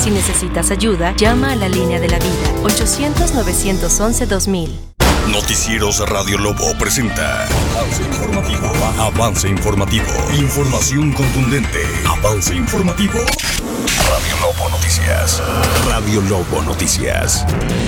Si necesitas ayuda, llama a la línea de la vida, 800-911-2000. Noticieros Radio Lobo presenta Avance Informativo. Avance Informativo. Información contundente. Avance Informativo. Radio Lobo Noticias. Radio Lobo Noticias.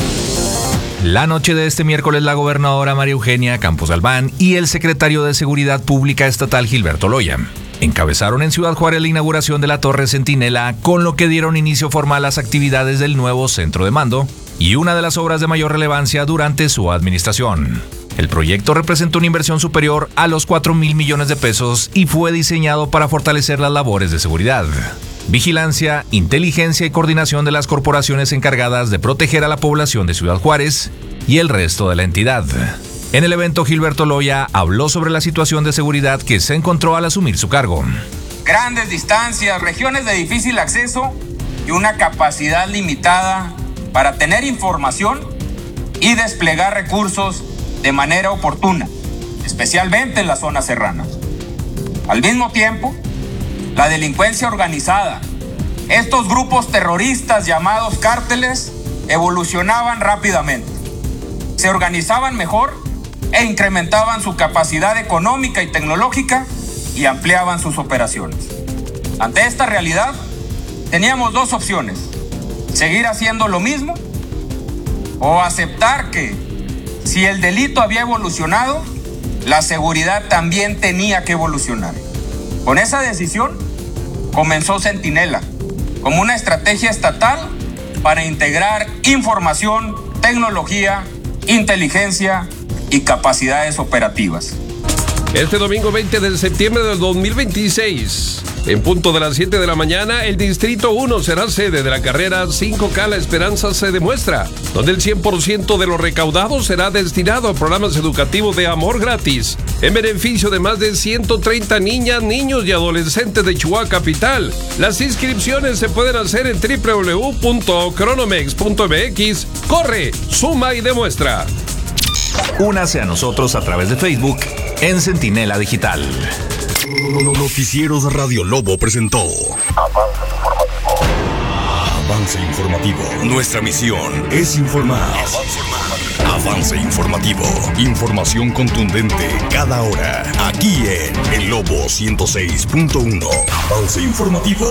La noche de este miércoles, la gobernadora María Eugenia Campos Galván y el secretario de Seguridad Pública Estatal Gilberto Loya encabezaron en Ciudad Juárez la inauguración de la Torre Centinela, con lo que dieron inicio formal a las actividades del nuevo centro de mando y una de las obras de mayor relevancia durante su administración. El proyecto representó una inversión superior a los 4,000 millones de pesos y fue diseñado para fortalecer las labores de seguridad, vigilancia, inteligencia y coordinación de las corporaciones encargadas de proteger a la población de Ciudad Juárez y el resto de la entidad. En el evento, Gilberto Loya habló sobre la situación de seguridad que se encontró al asumir su cargo. Grandes distancias, regiones de difícil acceso y una capacidad limitada para tener información y desplegar recursos de manera oportuna, especialmente en las zonas serranas. Al mismo tiempo, la delincuencia organizada, estos grupos terroristas llamados cárteles, evolucionaban rápidamente. Se organizaban mejor e incrementaban su capacidad económica y tecnológica y ampliaban sus operaciones. Ante esta realidad, teníamos dos opciones: seguir haciendo lo mismo o aceptar que, si el delito había evolucionado, la seguridad también tenía que evolucionar. Con esa decisión comenzó Centinela como una estrategia estatal para integrar información, tecnología, inteligencia y capacidades operativas. Este domingo 20 de septiembre del 2026, en punto de las 7 de la mañana, el Distrito 1 será sede de la carrera 5K La Esperanza se demuestra, donde el 100% de lo recaudado será destinado a programas educativos de amor gratis, en beneficio de más de 130 niñas, niños y adolescentes de Chihuahua Capital. Las inscripciones se pueden hacer en www.cronomex.mx. Corre, suma y demuestra. Únase a nosotros a través de Facebook en Centinela Digital. Noticieros Radio Lobo presentó Avance Informativo. Avance Informativo. Nuestra misión es informar. Avance Informativo. Información contundente cada hora. Aquí en El Lobo 106.1. Avance Informativo.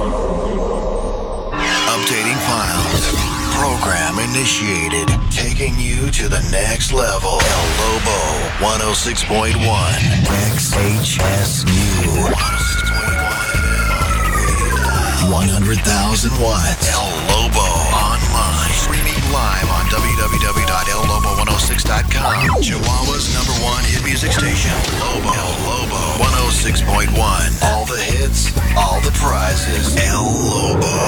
Updating files. Program initiated. Taking you to the next level. El Lobo 106.1. XHSU 100,000 watts. El Lobo online. Streaming live on www.ellobo106.com. Chihuahua's #1 hit music station. Lobo. El Lobo 106.1. All the hits, all the prizes. El Lobo.